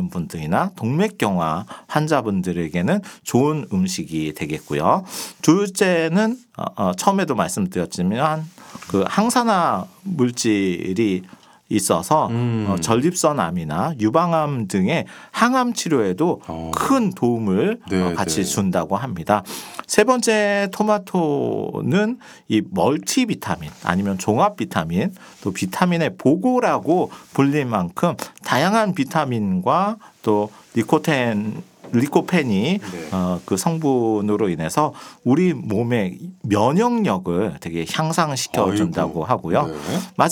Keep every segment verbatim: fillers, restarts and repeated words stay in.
분들이나 동맥경화 환자분들에게는 좋은 음식이 되겠고요. 둘째는 어, 어, 처음에도 말씀드렸지만 그 항산화 물질이 있어서 음. 어, 전립선암이나 유방암 등의 항암 치료에도 어. 큰 도움을 네, 어, 같이 네. 준다고 합니다. 세 번째 토마토는 이 멀티 비타민 아니면 종합 비타민 또 비타민의 보고라고 불릴 만큼 다양한 비타민과 또 리코텐 리코펜이 네. 어, 그 성분으로 인해서 우리 몸의 면역력을 되게 향상시켜 준다고 아이고. 하고요. 네.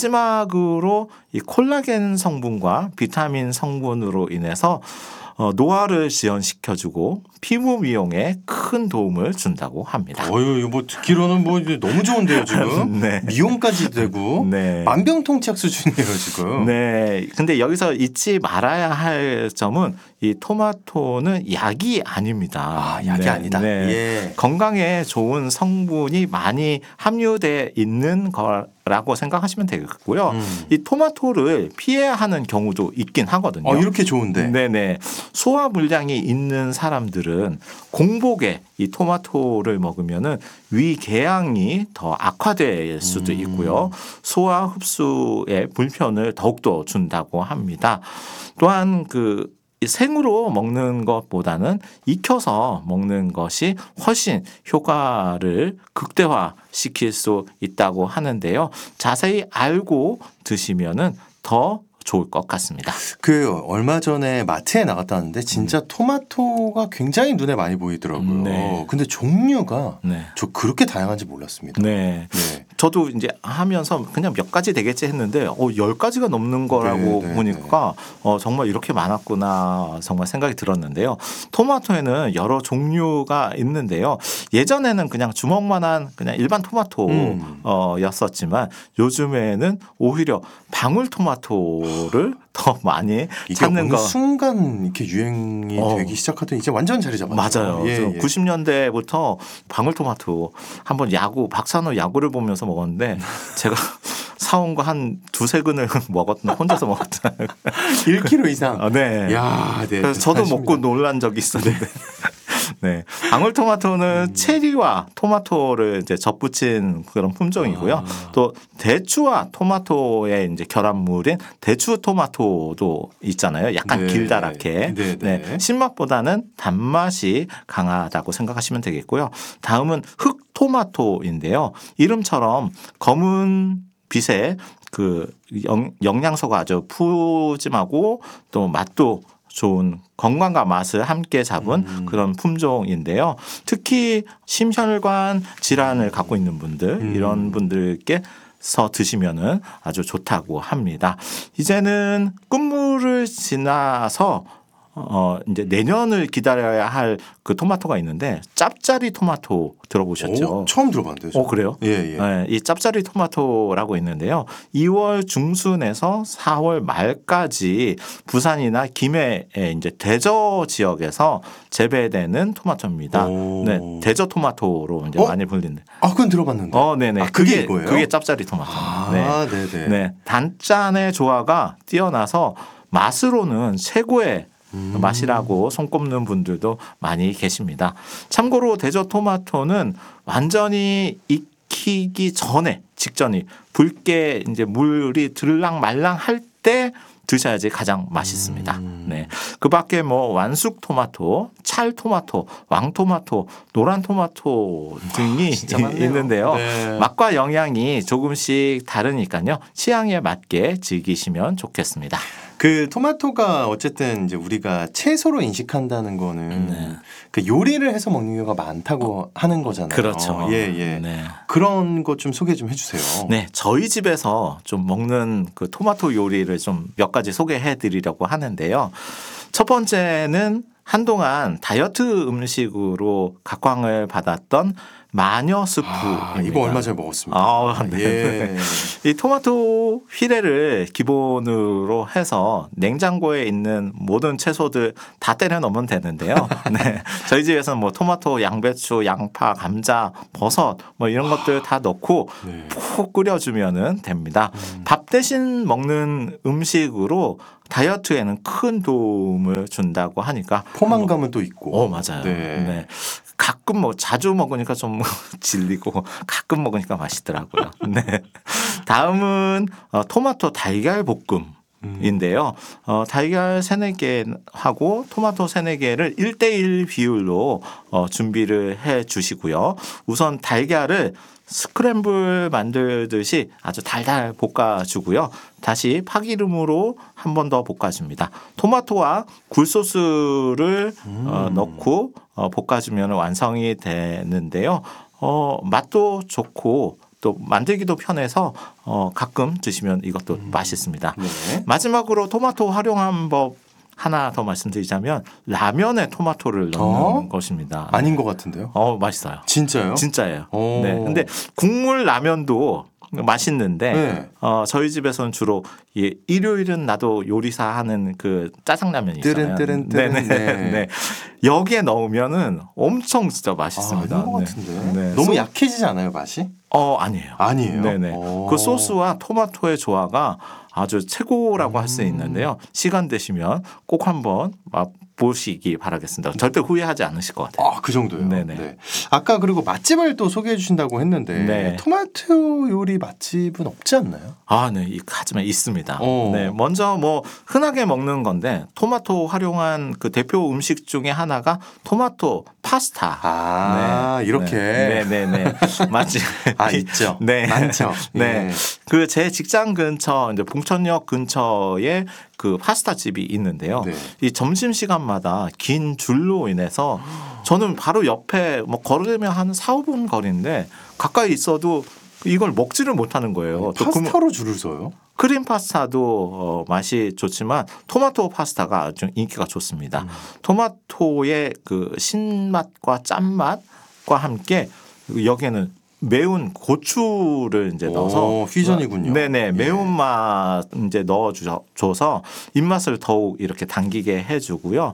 마지막으로 이 콜라겐 성분과 비타민 성분으로 인해서 어, 노화를 지연시켜주고 피부 미용에 큰 도움을 준다고 합니다. 어유, 이거 뭐 듣기로는 뭐 이제 너무 좋은데요 지금. 네. 미용까지 되고 네. 만병통치약 수준이에요 지금. 네. 근데 여기서 잊지 말아야 할 점은 이 토마토는 약이 아닙니다. 아, 약이 네. 아니다. 네. 예. 건강에 좋은 성분이 많이 함유돼 있는 거라고 생각하시면 되겠고요. 음. 이 토마토를 피해야 하는 경우도 있긴 하거든요. 어, 이렇게 좋은데. 네네. 소화 불량이 있는 사람들은 공복에 이 토마토를 먹으면은 위궤양이 더 악화될 수도 음. 있고요. 소화 흡수에 불편을 더욱더 준다고 합니다. 또한 그 생으로 먹는 것보다는 익혀서 먹는 것이 훨씬 효과를 극대화시킬 수 있다고 하는데요. 자세히 알고 드시면은 더 좋을 것 같습니다. 그 얼마 전에 마트에 나갔다는데 진짜 음. 토마토가 굉장히 눈에 많이 보이더라고요. 네. 근데 종류가 네. 저 그렇게 다양한지 몰랐습니다. 네. 네. 저도 이제 하면서 그냥 몇 가지 되겠지 했는데 어, 열 가지가 넘는 거라고 네, 네, 보니까 어, 정말 이렇게 많았구나 정말 생각이 들었는데요. 토마토에는 여러 종류가 있는데요. 예전에는 그냥 주먹만한 그냥 일반 토마토였었지만 음. 요즘에는 오히려 방울토마토를 더 많이 이게 찾는 어느 거. 순간 이렇게 유행이 어. 되기 시작하더니 이제 완전 자리 잡았죠. 맞아요. 예, 저 예. 구십 년대부터 방울토마토 한번 야구 박찬호 야구를 보면서 먹었는데 제가 사온 거 한 두세 근을 먹었나 혼자서 먹었다. 일 킬로그램 이상. 아, 네. 야, 네. 그래서 저도 대단하십니다. 먹고 놀란 적이 있었는데. 네. 방울토마토는 음. 체리와 토마토를 이제 접붙인 그런 품종이고요. 아. 또 대추와 토마토의 이제 결합물인 대추 토마토도 있잖아요. 약간 네. 길다랗게. 네, 네. 네. 신맛보다는 단맛이 강하다고 생각하시면 되겠고요. 다음은 흑토마토인데요. 이름처럼 검은 빛에 그 영, 영양소가 아주 푸짐하고 또 맛도 좋은 건강과 맛을 함께 잡은 음. 그런 품종인데요. 특히 심혈관 질환을 갖고 있는 분들 음. 이런 분들께서 드시면은 아주 좋다고 합니다. 이제는 끝물을 지나서 어 이제 내년을 기다려야 할 그 토마토가 있는데 짭짜리 토마토 들어보셨죠? 오, 처음 들어봤는데요. 저. 어 그래요? 예, 예. 네, 이 짭짜리 토마토라고 있는데요. 이월 중순에서 사월 말까지 부산이나 김해의 이제 대저 지역에서 재배되는 토마토입니다. 오. 네, 대저 토마토로 이제 어? 많이 불리는. 아, 그건 들어봤는데. 어, 네네. 아, 그게 이거예요? 그게 짭짜리 토마토. 아, 네, 네. 네, 단짠의 조화가 뛰어나서 맛으로는 최고의 음. 맛이라고 손꼽는 분들도 많이 계십니다. 참고로 대저 토마토는 완전히 익히기 전에 직전이 붉게 이제 물이 들랑말랑 할 때 드셔야지 가장 맛있습니다. 음. 네. 그 밖에 뭐 완숙 토마토, 찰 토마토, 왕 토마토, 노란 토마토 등이 진짜 많네요. 있는데요. 네. 맛과 영양이 조금씩 다르니까요. 취향에 맞게 즐기시면 좋겠습니다. 그 토마토가 어쨌든 이제 우리가 채소로 인식한다는 거는 네. 그 요리를 해서 먹는 경우가 많다고 하는 거잖아요. 그렇죠. 예, 예. 네. 그런 것 좀 소개 좀 해주세요. 네, 저희 집에서 좀 먹는 그 토마토 요리를 좀 몇 가지 소개해 드리려고 하는데요. 첫 번째는 한동안 다이어트 음식으로 각광을 받았던 마녀 스프. 아, 이거 얼마 전에 먹었습니다. 아, 네. 예. 이 토마토 휘레를 기본으로 해서 냉장고에 있는 모든 채소들 다 때려 넣으면 되는데요. 네. 저희 집에서는 뭐 토마토, 양배추, 양파, 감자, 버섯 뭐 이런 것들 다 넣고 네. 푹 끓여주면은 됩니다. 음. 밥 대신 먹는 음식으로 다이어트에는 큰 도움을 준다고 하니까 포만감은 또 있고. 어 맞아요. 네. 네. 가끔 뭐 자주 먹으니까 좀 질리고 가끔 먹으니까 맛있더라고요. 네. 다음은 어, 토마토 달걀 볶음인데요. 어, 달걀 세네 개 하고 토마토 세네 개를 일 대일 비율로 어, 준비를 해 주시고요. 우선 달걀을 스크램블 만들듯이 아주 달달 볶아주고요. 다시 파기름으로 한 번 더 볶아줍니다. 토마토와 굴소스를 음. 어, 넣고 어, 볶아주면 완성이 되는데요. 어, 맛도 좋고 또 만들기도 편해서 어, 가끔 드시면 이것도 음. 맛있습니다. 네. 마지막으로 토마토 활용한 법 하나 더 말씀드리자면 라면에 토마토를 넣는 어? 것입니다. 아닌 것 같은데요. 어 맛있어요. 진짜요? 진짜예요. 오. 네. 근데 국물 라면도 맛있는데 네. 어, 저희 집에서는 주로 예, 일요일은 나도 요리사 하는 그 짜장라면 있잖아요. 뜨른, 뜨른, 뜨른. 네네. 네. 네. 여기에 넣으면은 엄청 진짜 맛있습니다. 아, 아닌 것 네. 같은데. 네. 너무 소- 약해지지 않아요, 맛이? 어 아니에요. 아니에요. 네네. 오. 그 소스와 토마토의 조화가 아주 최고라고 할 수 음. 있는데요. 시간 되시면 꼭 한번 맛보시기 바라겠습니다. 절대 후회하지 않으실 것 같아요. 아, 그 정도요. 네네. 네. 아까 그리고 맛집을 또 소개해 주신다고 했는데 네. 토마토 요리 맛집은 없지 않나요? 아, 네, 이- 하지만 있습니다. 어. 네, 먼저 뭐 흔하게 먹는 건데 토마토 활용한 그 대표 음식 중에 하나가 토마토 파스타. 아, 이렇게. 네, 네, 네, 맞지. 아, 있죠. 네, 많죠. 네, 예. 그 제 직장 근처 이제 봉천역 근처에 그 파스타 집이 있는데요. 네. 이 점심 시간마다 긴 줄로 인해서 저는 바로 옆에 뭐 걸으면 한 사, 오 분 거리인데 가까이 있어도 이걸 먹지를 못하는 거예요. 또 그- 파스타로 줄을 서요? 크림 파스타도 어, 맛이 좋지만 토마토 파스타가 아주 인기가 좋습니다. 음. 토마토의 그 신맛과 짠맛과 함께 여기에는 매운 고추를 이제 넣어서 오, 퓨전이군요. 네네 예. 매운맛 이제 넣어줘서 입맛을 더욱 이렇게 당기게 해주고요.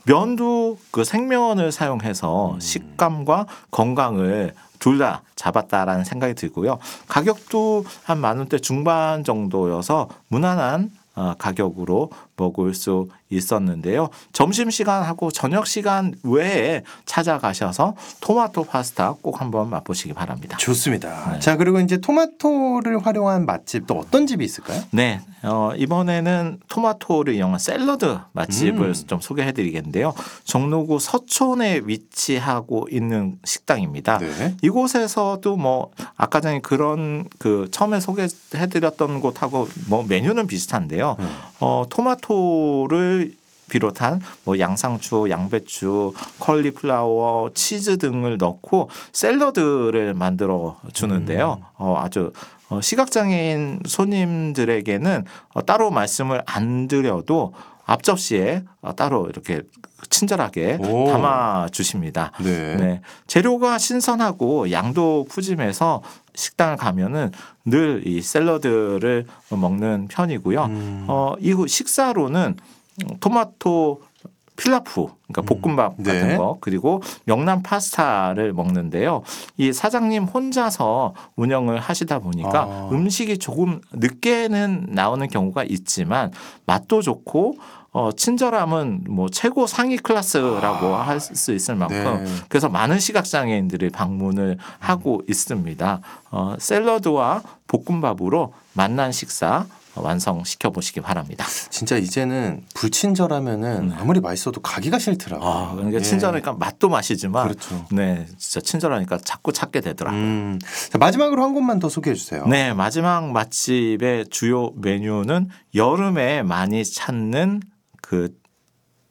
면도 그 생면을 사용해서 음. 식감과 건강을 둘 다 잡았다라는 생각이 들고요. 가격도 한 만 원대 중반 정도여서 무난한 어, 가격으로 먹을 수 있었는데요. 점심시간하고 저녁시간 외에 찾아가셔서 토마토 파스타 꼭 한번 맛보시기 바랍니다. 좋습니다. 네. 자, 그리고 이제 토마토를 활용한 맛집 또 어떤 집이 있을까요? 네, 어, 이번에는 토마토를 이용한 샐러드 맛집을 음. 좀 소개해드리겠는데요. 종로구 서촌에 위치하고 있는 식당입니다. 네. 이곳에서도 뭐 아까 전에 그런 그 처음에 소개해드렸던 곳하고 뭐 메뉴는 비슷한데요. 음. 어, 토마토를 비롯한 뭐 양상추, 양배추, 컬리플라워, 치즈 등을 넣고 샐러드를 만들어 주는데요. 음. 어, 아주 어, 시각장애인 손님들에게는 어, 따로 말씀을 안 드려도 앞접시에 어, 따로 이렇게 친절하게 오. 담아 주십니다. 네. 네. 재료가 신선하고 양도 푸짐해서 식당을 가면은 늘 이 샐러드를 먹는 편이고요. 음. 어, 이후 식사로는 토마토 필라프, 그러니까 볶음밥 음. 같은 네. 거, 그리고 명란 파스타를 먹는데요. 이 사장님 혼자서 운영을 하시다 보니까 아. 음식이 조금 늦게는 나오는 경우가 있지만 맛도 좋고 어, 친절함은 뭐 최고 상위 클래스라고 할 수 있을 만큼 네. 그래서 많은 시각장애인들이 방문을 하고 있습니다. 어, 샐러드와 볶음밥으로 맛난 식사 완성시켜 보시기 바랍니다. 진짜 이제는 불친절하면은 아무리 맛있어도 가기가 싫더라고요. 아, 그러니까 예. 친절하니까 맛도 맛이지만 그렇죠. 네, 진짜 친절하니까 자꾸 찾게 되더라고요. 음. 자, 마지막으로 한 곳만 더 소개해 주세요. 네, 마지막 맛집의 주요 메뉴는 여름에 많이 찾는 그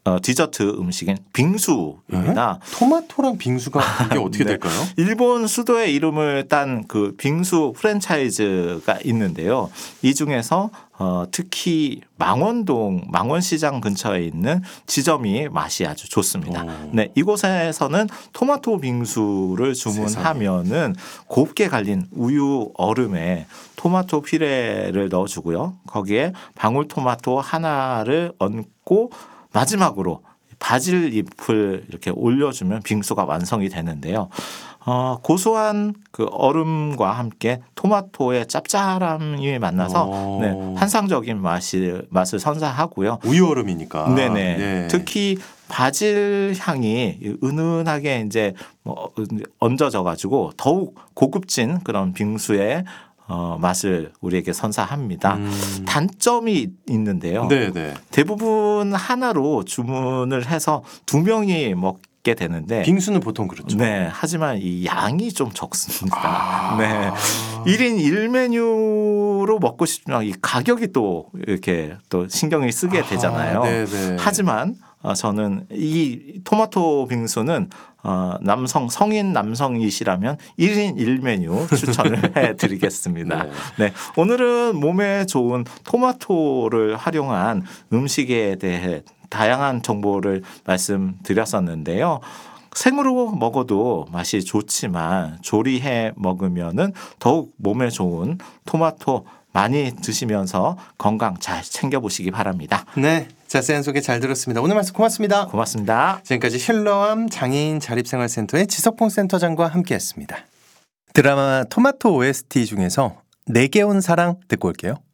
어, 디저트 음식인 빙수입니다. 네? 토마토랑 빙수가 이게 어떻게 네. 될까요? 일본 수도의 이름을 딴 그 빙수 프랜차이즈가 있는데요. 이 중에서 어, 특히 망원동 망원시장 근처에 있는 지점이 맛이 아주 좋습니다. 오. 네, 이곳에서는 토마토 빙수를 주문하면은 곱게 갈린 우유 얼음에 토마토 피레를 넣어주고요. 거기에 방울토마토 하나를 얹고 마지막으로 바질 잎을 이렇게 올려주면 빙수가 완성이 되는데요. 어, 고소한 그 얼음과 함께 토마토의 짭짤함이 만나서 네, 환상적인 맛이, 맛을 선사하고요. 우유 얼음이니까. 네네. 네. 특히 바질 향이 은은하게 이제 뭐 얹어져 가지고 더욱 고급진 그런 빙수의 어, 맛을 우리에게 선사합니다. 음. 단점이 있는데요. 네네. 대부분 하나로 주문을 해서 두 명이 먹게 되는데 빙수는 보통 그렇죠. 네, 하지만 이 양이 좀 적습니다. 아. 네. 일 인 일 메뉴로 먹고 싶지만 이 가격이 또 이렇게 또 신경을 쓰게 되잖아요. 아, 네네. 하지만 어, 저는 이 토마토 빙수는 어, 남성 성인 남성이시라면 일 인 일 메뉴 추천을 해드리겠습니다. 네. 네, 오늘은 몸에 좋은 토마토를 활용한 음식에 대해 다양한 정보를 말씀드렸었는데요. 생으로 먹어도 맛이 좋지만 조리해 먹으면은 더욱 몸에 좋은 토마토 많이 드시면서 건강 잘 챙겨보시기 바랍니다. 네, 자세한 소개 잘 들었습니다. 오늘 말씀 고맙습니다. 고맙습니다. 지금까지 힐러암 장애인 자립생활센터의 지석봉 센터장과 함께했습니다. 드라마 토마토 오에스티 중에서 내게 온 사랑 듣고 올게요.